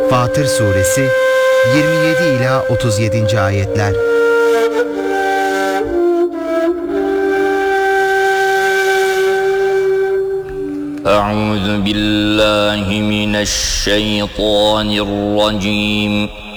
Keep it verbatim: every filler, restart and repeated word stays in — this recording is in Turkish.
Fatır Suresi yirmi yedi ila otuz yedinci ayetler. Euzu billahi mineşşeytanirracim.